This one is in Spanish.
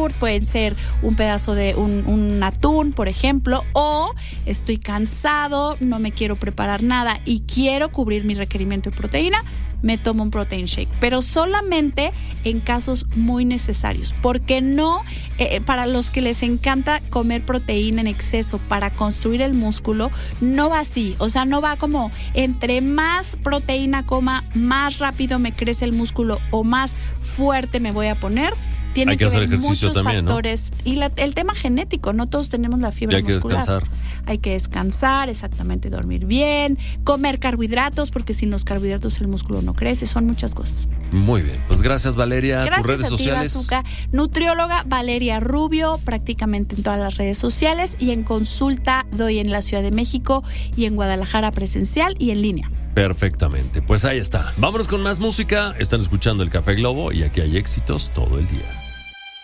yogurt, pueden ser un pedazo de un atún, por ejemplo, o estoy cansado, no me quiero preparar nada y quiero cubrir mi requerimiento de proteína, me tomo un protein shake, pero solamente en casos muy necesarios, porque no, para los que les encanta comer proteína en exceso para construir el músculo, no va así, o sea, no va como entre más proteína coma, más rápido me crece el músculo o más fuerte me voy a poner. Tiene que hacer ejercicio muchos también, factores, ¿no? Y el tema genético, no todos tenemos la fibra muscular. Hay que descansar, exactamente, dormir bien, comer carbohidratos, porque sin los carbohidratos el músculo no crece, son muchas cosas. Muy bien, pues gracias Valeria, gracias tus redes a ti, sociales. Bazooka. Nutrióloga Valeria Rubio, prácticamente en todas las redes sociales, y en consulta doy en la Ciudad de México y en Guadalajara presencial y en línea. Perfectamente, pues ahí está. Vámonos con más música. Están escuchando el Café Globo y aquí hay éxitos todo el día.